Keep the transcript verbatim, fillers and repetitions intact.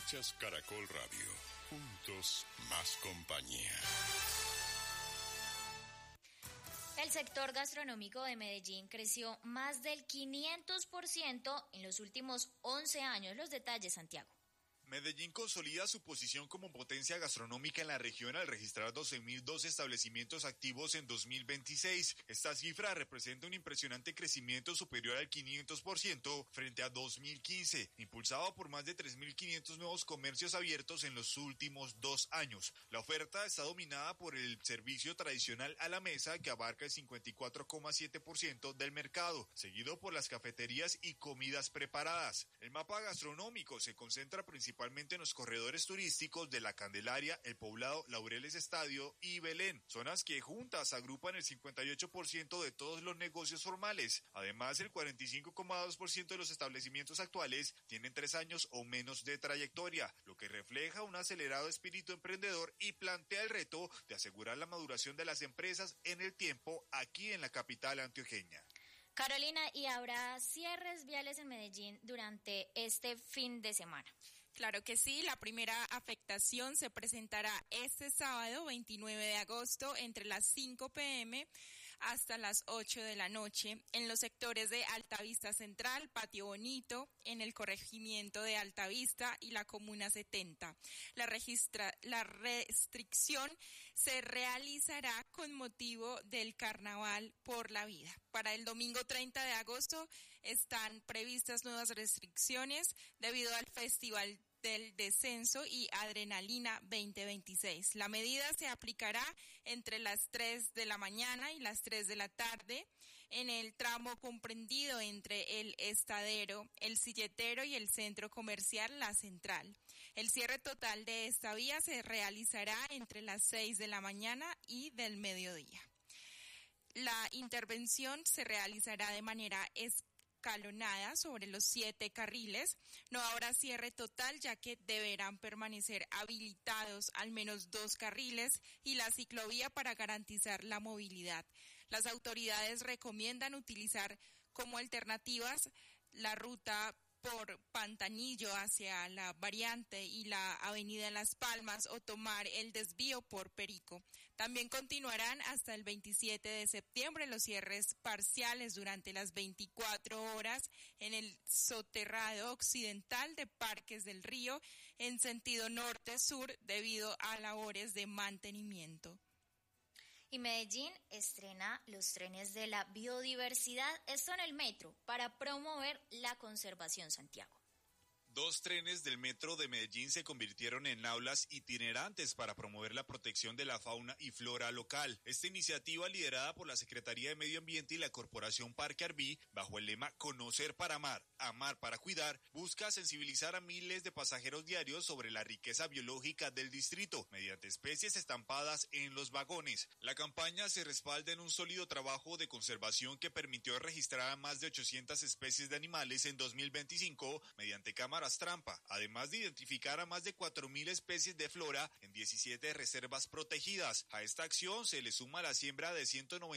Escuchas Caracol Radio. Juntos, más compañía. El sector gastronómico de Medellín creció más del quinientos por ciento en los últimos once años. Los detalles, Santiago. Medellín consolida su posición como potencia gastronómica en la región al registrar doce mil dos establecimientos activos en dos mil veintiséis. Esta cifra representa un impresionante crecimiento superior al quinientos por ciento frente a dos mil quince, impulsado por más de tres mil quinientos nuevos comercios abiertos en los últimos dos años. La oferta está dominada por el servicio tradicional a la mesa, que abarca el cincuenta y cuatro coma siete por ciento del mercado, seguido por las cafeterías y comidas preparadas. El mapa gastronómico se concentra principalmente principalmente en los corredores turísticos de La Candelaria, El Poblado, Laureles Estadio y Belén, zonas que juntas agrupan el cincuenta y ocho por ciento de todos los negocios formales. Además, el cuarenta y cinco coma dos por ciento de los establecimientos actuales tienen tres años o menos de trayectoria, lo que refleja un acelerado espíritu emprendedor y plantea el reto de asegurar la maduración de las empresas en el tiempo aquí en la capital antioqueña. Carolina, ¿y habrá cierres viales en Medellín durante este fin de semana? Claro que sí, la primera afectación se presentará este sábado veintinueve de agosto entre las cinco pe eme hasta las ocho de la noche en los sectores de Altavista Central, Patio Bonito, en el corregimiento de Altavista y la Comuna setenta. La, registra, la restricción se realizará con motivo del Carnaval por la Vida. Para el domingo treinta de agosto están previstas nuevas restricciones debido al Festival del Descenso y Adrenalina veinte veintiséis. La medida se aplicará entre las tres de la mañana y las tres de la tarde en el tramo comprendido entre el Estadero, el Silletero y el Centro Comercial La Central. El cierre total de esta vía se realizará entre las seis de la mañana y del mediodía. La intervención se realizará de manera escalonada sobre los siete carriles. No habrá cierre total, ya que deberán permanecer habilitados al menos dos carriles y la ciclovía para garantizar la movilidad. Las autoridades recomiendan utilizar como alternativas la ruta por Pantanillo hacia la variante y la avenida Las Palmas o tomar el desvío por Perico. También continuarán hasta el veintisiete de septiembre los cierres parciales durante las veinticuatro horas en el soterrado occidental de Parques del Río en sentido norte-sur debido a labores de mantenimiento. Y Medellín estrena los trenes de la biodiversidad, esto en el metro, para promover la conservación, Santiago. Dos trenes del metro de Medellín se convirtieron en aulas itinerantes para promover la protección de la fauna y flora local. Esta iniciativa, liderada por la Secretaría de Medio Ambiente y la Corporación Parque Arví, bajo el lema Conocer para amar, amar para cuidar, busca sensibilizar a miles de pasajeros diarios sobre la riqueza biológica del distrito, mediante especies estampadas en los vagones. La campaña se respalda en un sólido trabajo de conservación que permitió registrar a más de ochocientas especies de animales en dos mil veinticinco mediante cámaras trampa, además de identificar a más de cuatro mil especies de flora en diecisiete reservas protegidas. A esta acción se le suma la siembra de ciento noventa